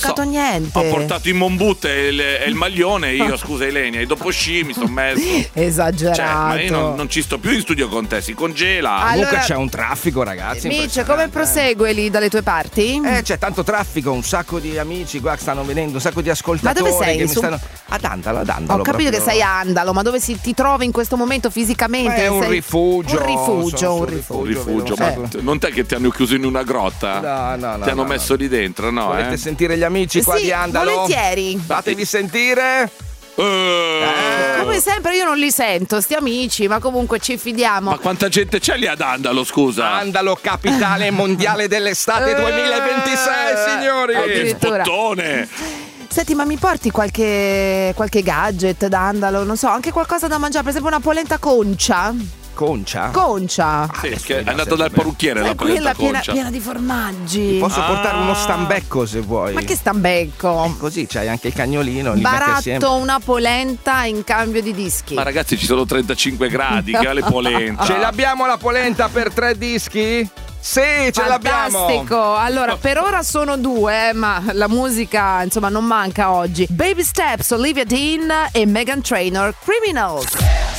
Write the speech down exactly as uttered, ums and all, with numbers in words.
giocato so. niente. Ho portato i Mombut e il, e il maglione. Io, scusa Elenia, e dopo sci mi sono messo. Esagerato. Cioè, ma io non, non ci sto più in studio con te, si congela. Allora, Comunque c'è un traffico, ragazzi. Mitch, come prosegue lì dalle tue parti? Eh, c'è tanto traffico, un sacco di amici qua che stanno venendo, un sacco di ascoltatori. Ma dove sei? Che Su... mi stanno... Ad Andalo, ad Andalo. Ho capito proprio. che sei a Andalo, ma dove si, ti trovi in questo momento fisicamente? Ma è un sei... rifugio. Un rifugio, sono un sul rifugio. Un rifugio, vedo, ma eh. t- non te che ti hanno chiuso in una grotta? No, no, no. Ti hanno no, messo no. lì dentro, no? Volete eh? sentire gli amici qua Sì, di Andalo? volentieri. Fatevi sentire. Eh. Come sempre io non li sento, sti amici, ma comunque ci fidiamo. Ma quanta gente c'è lì ad Andalo, scusa? Andalo, capitale mondiale dell'estate duemilaventisei, signori. Ma che addirittura. sbottone! Senti, ma mi porti qualche, qualche gadget da Andalo? Non so, anche qualcosa da mangiare, per esempio una polenta concia? Concia? Concia. Sì, adesso che mi è dà andato sempre dal parrucchiere Sai, la quella polenta piena, concia. piena di formaggi. Posso Ah. portare uno stambecco se vuoi. Ma che stambecco? Così c'hai anche il cagnolino. Li metti assieme. Baratto una polenta in cambio di dischi. Ma ragazzi, ci sono trentacinque gradi, che ha le polenta. Ce l'abbiamo la polenta per tre dischi? Sì, ce l'abbiamo. Fantastico. Allora, per ora sono due, eh, ma la musica, insomma, non manca oggi. Baby Steps, Olivia Dean e Meghan Trainor, Criminals.